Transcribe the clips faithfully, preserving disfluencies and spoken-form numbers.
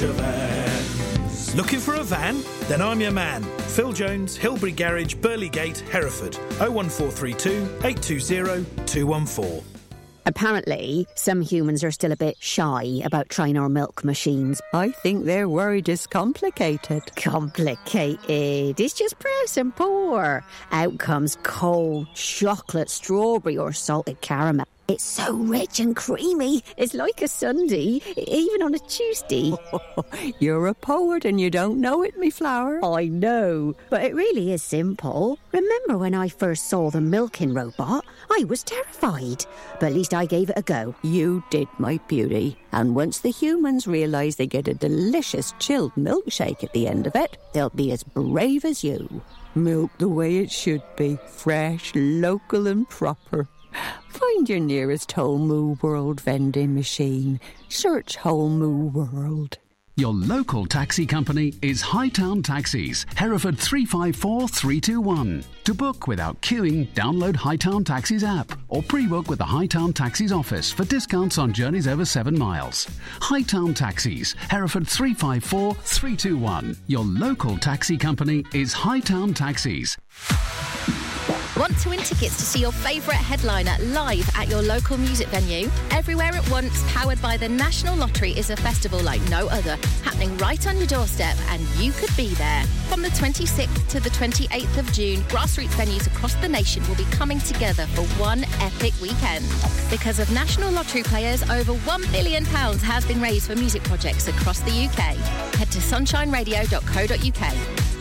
Lancashire Vans. Looking for a van? Then I'm your man. Phil Jones, Hilbury Garage, Burley Gate, Hereford. oh one four three two, eight two zero, two one four. Apparently, some humans are still a bit shy about trying our milk machines. I think they're worried it's complicated. Complicated? It's just press and pour. Out comes cold chocolate, strawberry or salted caramel. It's so rich and creamy. It's like a sundae, even on a Tuesday. You're a poet and you don't know it, me flower. I know, but it really is simple. Remember when I first saw the milking robot? I was terrified, but at least I gave it a go. You did, my beauty. And once the humans realise they get a delicious chilled milkshake at the end of it, they'll be as brave as you. Milk the way it should be, fresh, local and proper. Find your nearest Whole Moo World vending machine. Search Whole Moo World. Your local taxi company is Hightown Taxis, Hereford three five four three two one. To book without queuing, download Hightown Taxis app or pre-book with the Hightown Taxis office for discounts on journeys over seven miles. Hightown Taxis, Hereford three five four three two one. Your local taxi company is Hightown Taxis. Want to win tickets to see your favourite headliner live at your local music venue? Everywhere at Once, powered by the National Lottery, is a festival like no other, happening right on your doorstep, and you could be there. From the twenty-sixth to the twenty-eighth of June, grassroots venues across the nation will be coming together for one epic weekend. Because of National Lottery players, over one billion pounds has been raised for music projects across the U K. Head to sunshine radio dot co dot uk.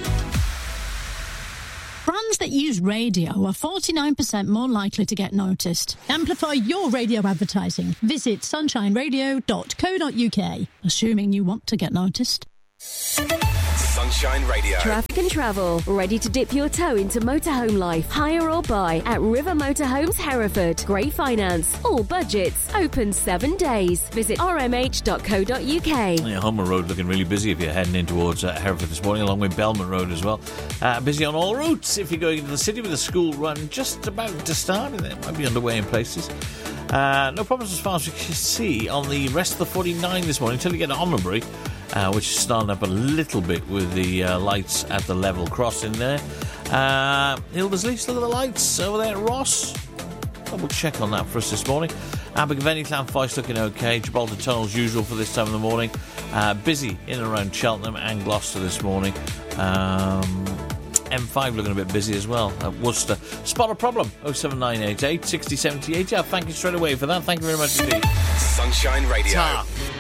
Brands that use radio are forty-nine percent more likely to get noticed. Amplify your radio advertising. Visit sunshine radio dot co dot uk. Assuming you want to get noticed. Sunshine Radio. Traffic and travel. Ready to dip your toe into motorhome life? Hire or buy at River Motorhomes Hereford. Great finance. All budgets. Open seven days. Visit r m h dot co dot uk. Yeah, Homer Road looking really busy if you're heading in towards uh, Hereford this morning, along with Belmont Road as well. Uh, busy on all routes if you're going into the city, with the school run just about to start, and it might be underway in places. Uh, no problems as far as we can see on the rest of the forty-nine this morning until you get to Homerbury, uh, which is starting up a little bit with the uh, lights at the level crossing there. Uh, Hildersley, still got the lights over there at Ross. Double check on that for us this morning. Abergavenny, Llanfeist looking okay. Gibraltar Tunnel as usual for this time of the morning. Uh, busy in and around Cheltenham and Gloucester this morning. Um... M five looking a bit busy as well at Worcester. Spot a problem. oh seven nine eight eight, six oh seven eight. Yeah, thank you straight away for that. Thank you very much indeed. Sunshine Radio. Ta.